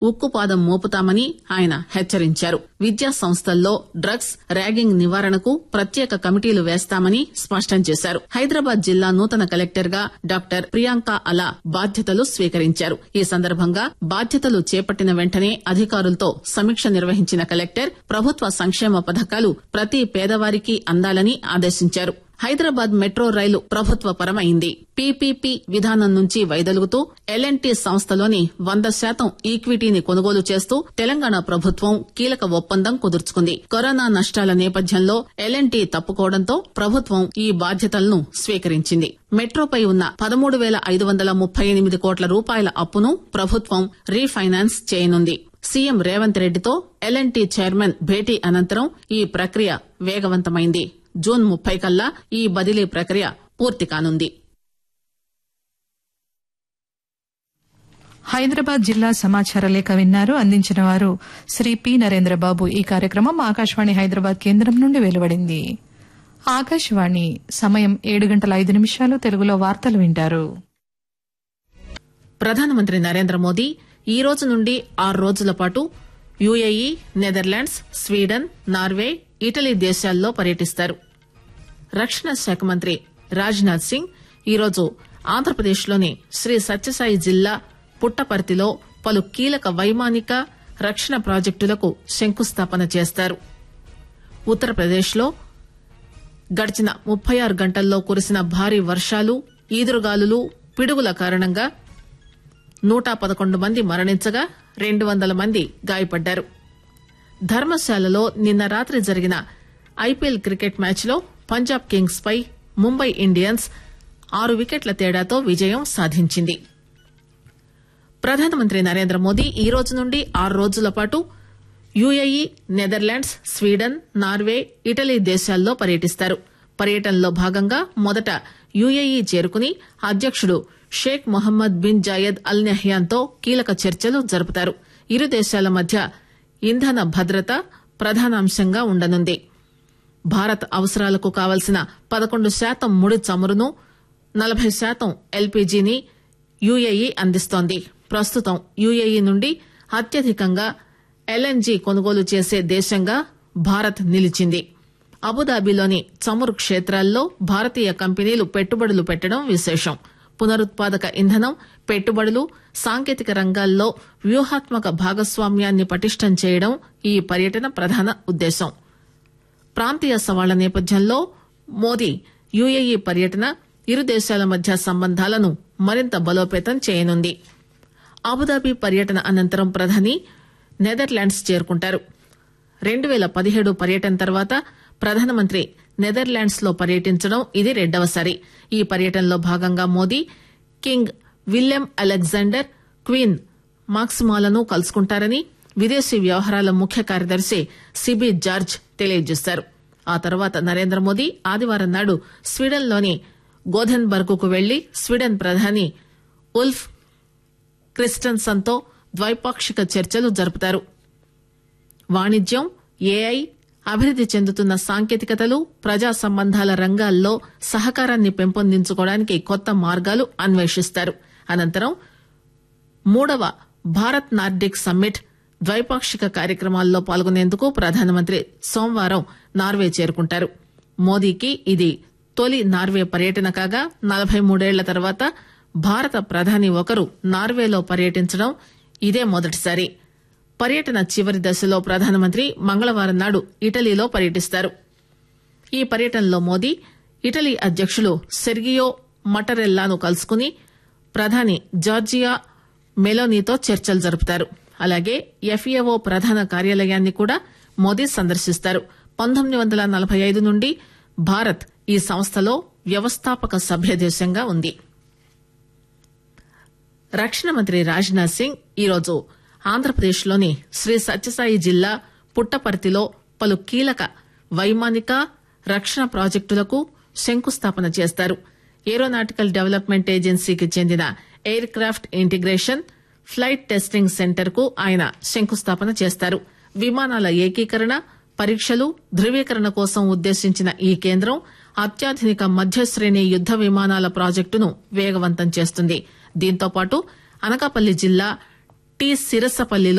ఉక్కుపాదం మోపుతామని ఆయన హెచ్చరించారు. విద్యా సంస్థల్లో డ్రగ్స్ ర్యాగింగ్ నివారణకు ప్రత్యేక కమిటీలు వేస్తామని స్పష్టం చేశారు. హైదరాబాద్ జిల్లా నూతన కలెక్టర్ గా డాక్టర్ ప్రియాంక అలా బాధ్యతలు స్వీకరించారు. ఈ సందర్భంగా బాధ్యతలు చేపట్టిన వెంటనే అధికారులతో సమీక్ష నిర్వహించిన కలెక్టర్ ప్రభుత్వ సంక్షేమ పథకాలు ప్రతి పేదవారికి అందాలని ఆదేశించారు. హైదరాబాద్ మెట్రో రైలు ప్రభుత్వ పరమైంది. పీపీపీ విధానం నుంచి వైదొలుగుతూ ఎల్ఎన్టీ సంస్థలోని 100% ఈక్విటీని కొనుగోలు చేస్తూ తెలంగాణ ప్రభుత్వం కీలక ఒప్పందం కుదుర్చుకుంది. కరోనా నష్టాల నేపథ్యంలో ఎల్ఎన్టీ తప్పుకోవడంతో ప్రభుత్వం ఈ బాధ్యతలను స్వీకరించింది. మెట్రోపై ఉన్న 13,538 కోట్ల రూపాయల అప్పును ప్రభుత్వం రీఫైనాన్స్ చేయనుంది. సీఎం రేవంత్ రెడ్డితో ఎల్ఎన్టీ చైర్మన్ భేటీ అనంతరం ఈ ప్రక్రియ వేగవంతమైంది. జూన్ 30 కల్లా ఈ బదిలీ ప్రక్రియ పూర్తి కానుంది. హైదరాబాద్ జిల్లా సమాచార లేఖ విన్నారు. అందించిన వారు శ్రీ పి నరేంద్రబాబు. ఈ కార్యక్రమం ఆకాశవాణి హైదరాబాద్ కేంద్రం నుండి వెలువడింది. ఆకాశవాణి సమయం 7:05 తెలుగులో వార్తలు వింటారు. ప్రధానమంత్రి నరేంద్ర మోదీ ఈ రోజు నుండి 6 రోజుల పాటు UAE, Netherlands, Sweden, Norway, Italy దేశాల్లో పర్యటిస్తారు. రక్షణ శాఖ మంత్రి రాజ్నాథ్ సింగ్ ఈరోజు ఆంధ్రప్రదేశ్లోని శ్రీ సత్యసాయి జిల్లా పుట్టపర్తిలో పలు కీలక వైమానిక రక్షణ ప్రాజెక్టులకు శంకుస్థాపన చేస్తారు. ఉత్తరప్రదేశ్లో గడిచిన 36 గంటల్లో కురిసిన భారీ వర్షాలు, ఈదురుగాలులు, పిడుగుల కారణంగా 111 మంది మరణించగా 200 మంది గాయపడ్డారు. ధర్మశాలలో నిన్న రాత్రి జరిగిన ఐపీఎల్ క్రికెట్ మ్యాచ్లో పంజాబ్ కింగ్స్ పై ముంబై ఇండియన్స్ 6 వికెట్ల తేడాతో విజయం సాధించింది. ప్రధానమంత్రి నరేంద్ర మోదీ ఈ రోజు నుండి 6 రోజుల పాటు UAE, Netherlands, Sweden, Norway, Italy దేశాల్లో పర్యటిస్తారు. పర్యటనలో భాగంగా మొదట యుఏఈ చేరుకుని అధ్యకుడు Sheikh Mohammed bin Zayed Al Nahyan తో కీలక చర్చలు జరుపుతారు. ఇరు దేశాల మధ్య ఇంధన భద్రత ప్రధానాంశంగా ఉండనుంది. భారత్ అవసరాలకు కావలసిన 11% ముడి చమురును, 40% ఎల్పీజీని యుఏఈ అందిస్తోంది. ప్రస్తుతం యుఏఈ నుండి అత్యధికంగా ఎల్ఎన్జీ కొనుగోలు చేసే దేశంగా భారత్ నిలిచింది. అబుదాబిలోని చమురు క్షేత్రాల్లో భారతీయ కంపెనీలు పెట్టుబడులు పెట్టడం విశేషం. పునరుత్పాదక ఇంధనం, పెట్టుబడులు, సాంకేతిక రంగాల్లో వ్యూహాత్మక భాగస్వామ్యాన్ని పటిష్టం చేయడం ఈ పర్యటన ప్రధాన ఉద్దేశం. ప్రాంతీయ సవాళ్ల నేపథ్యంలో మోదీ యుఏఈ పర్యటన ఇరు దేశాల మధ్య సంబంధాలను మరింత బలోపేతం చేయనుంది. అబుదాబి పర్యటన అనంతరం ప్రధాని నెదర్లాండ్స్ చేరుకుంటారు. 2017 పర్యటన తర్వాత ప్రధానమంత్రి నెదర్లాండ్స్ లో పర్యటించడం ఇది రెండవసారి. ఈ పర్యటనలో భాగంగా Modi king William Alexander, queen మాక్సిమాలను కలుసుకుంటారని విదేశీ వ్యవహారాల ముఖ్య కార్యదర్శి సిబి జార్జ్ తెలియజేశారు. ఆ తర్వాత నరేంద్ర మోదీ ఆదివారం నాడు స్వీడన్లోని గోథెన్బర్గ్ కు వెళ్లి స్వీడన్ ప్రధాని ఉల్ఫ్ క్రిస్టన్సన్ తో ద్వైపాక్షిక చర్చలు జరుపుతారు. వాణిజ్యం, ఏఐ, అభివృద్ది చెందుతున్న సాంకేతికతలు, ప్రజా సంబంధాల రంగాల్లో సహకారాన్ని పెంపొందించుకోవడానికి కొత్త మార్గాలు అన్వేషిస్తారు. అనంతరం 3వ భారత్ నార్డిక్ సమ్మిట్ ద్వైపాక్షిక కార్యక్రమాల్లో పాల్గొనేందుకు ప్రధానమంత్రి సోమవారం నార్వే చేరుకుంటారు. మోదీకి ఇది తొలి నార్వే పర్యటన కాగా 43 ఏళ్ల తర్వాత భారత ప్రధాని ఒకరు నార్వేలో పర్యటించడం ఇదే మొదటిసారి. పర్యటన చివరి దశలో ప్రధానమంత్రి మంగళవారం నాడు ఇటలీలో పర్యటిస్తారు. ఈ పర్యటనలో మోదీ ఇటలీ అధ్యకులు సెర్గియో మటరెల్లాను కలుసుకుని ప్రధాని జార్జియా మెలోనీతో చర్చలు జరుపుతారు. అలాగే ఎఫ్ఏఓ ప్రధాన కార్యాలయాన్ని కూడా మోదీ సందర్శిస్తారు. 1945 నుండి భారత్ ఈ సంస్థలో వ్యవస్థాపక సభ్యదేశంగా ఉంది. రక్షణ మంత్రి రాజ్నాథ్ సింగ్ ఈరోజు ఆంధ్రప్రదేశ్లోని శ్రీ సత్యసాయి జిల్లా పుట్టపర్తిలో పలు కీలక వైమానిక రక్షణ ప్రాజెక్టులకు శంకుస్థాపన చేస్తారు. ఏరోనాటికల్ డెవలప్మెంట్ ఏజెన్సీకి చెందిన air craft integration, flight testing centre కు ఆయన శంకుస్థాపన చేస్తారు. విమానాల ఏకీకరణ, పరీక్షలు, ధృవీకరణ కోసం ఉద్దేశించిన ఈ కేంద్రం అత్యాధునిక మధ్యశ్రేణి యుద్ద విమానాల ప్రాజెక్టును వేగవంతం చేస్తుంది. దీంతో పాటు అనకాపల్లి జిల్లా టి సిరసపల్లిలో